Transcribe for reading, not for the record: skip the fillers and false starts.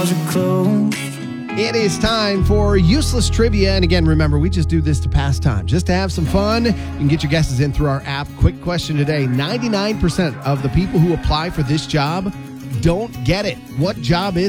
It is time for Useless Trivia. And again, remember, we just do this to pass time, just to have some fun. You can get your guesses in through our app. Quick question today. 99% of the people who apply for this job don't get it. What job is